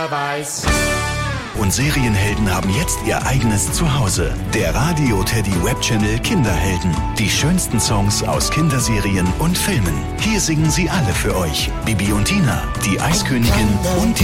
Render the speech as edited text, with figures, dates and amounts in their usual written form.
weiß. Und Serienhelden haben jetzt ihr eigenes Zuhause. Der Radio Teddy Webchannel Kinderhelden. Die schönsten Songs aus Kinderserien und Filmen. Hier singen sie alle für euch. Bibi und Tina, die Eiskönigin und